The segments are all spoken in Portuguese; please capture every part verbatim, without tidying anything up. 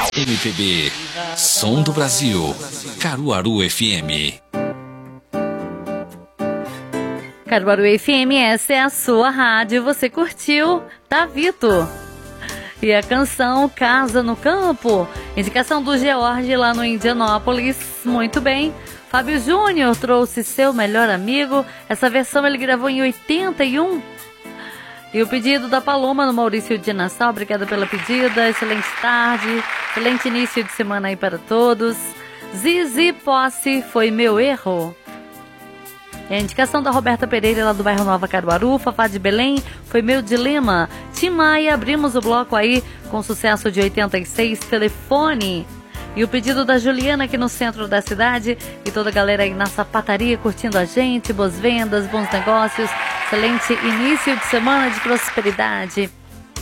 M P B, Som do Brasil, Caruaru F M. Caruaru F M, essa é a sua rádio, você curtiu, tá, Vitor? E a canção Casa no Campo, indicação do George lá no Indianópolis, muito bem. Fábio Júnior trouxe Seu Melhor Amigo, essa versão ele gravou em oitenta e um. E o pedido da Paloma no Maurício de Nassau, obrigada pela pedida, excelente tarde, excelente início de semana aí para todos. Zizi Posse, Foi Meu Erro. E a indicação da Roberta Pereira lá do bairro Nova Caruaru, Fafá de Belém, Foi Meu Dilema. Tim Maia, abrimos o bloco aí com sucesso de oitenta e seis, Telefone. E o pedido da Juliana aqui no centro da cidade e toda a galera aí na sapataria curtindo a gente, boas vendas, bons negócios, excelente início de semana de prosperidade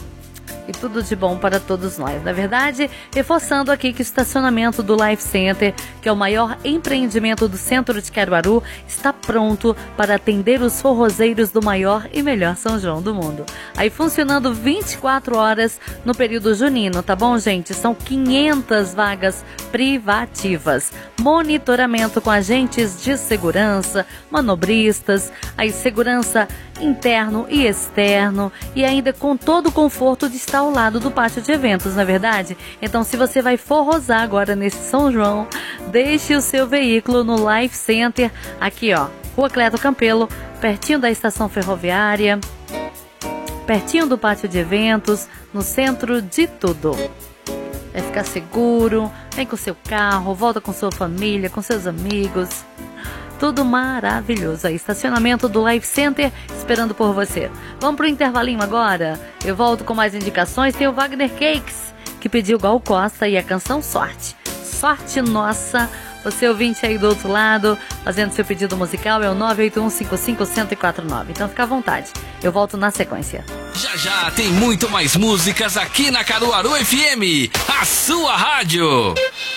e tudo de bom para todos nós. Na verdade, reforçando aqui que o estacionamento do Life Center, que é o maior empreendimento do centro de Caruaru, está pronto para atender os forrozeiros do maior e melhor São João do mundo. Aí funcionando vinte e quatro horas no período junino, tá bom, gente? São quinhentas vagas privativas. Monitoramento com agentes de segurança, manobristas, aí segurança interno e externo e ainda com todo o conforto de estar ao lado do pátio de eventos, não é verdade? Então, se você vai forrozar agora nesse São João, deixe o seu veículo no Life Center, aqui ó, Rua Cleto Campelo, pertinho da estação ferroviária, pertinho do pátio de eventos, no centro de tudo. Vai ficar seguro, vem com seu carro, volta com sua família, com seus amigos. Tudo maravilhoso aí. Estacionamento do Life Center esperando por você. Vamos pro intervalinho agora? Eu volto com mais indicações. Tem o Wagner Cakes, que pediu Gal Costa e a canção Sorte. Sorte nossa. Você ouvinte aí do outro lado, fazendo seu pedido musical, é o nove oito um cinco cinco um zero quatro nove. Então fica à vontade. Eu volto na sequência. Já já tem muito mais músicas aqui na Caruaru F M, a sua rádio.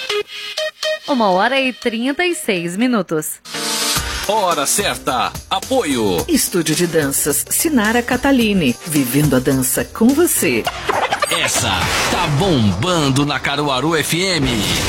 Uma hora e trinta e seis minutos. Hora certa. Apoio. Estúdio de Danças Sinara Catalini. Vivendo a dança com você. Essa tá bombando na Caruaru F M.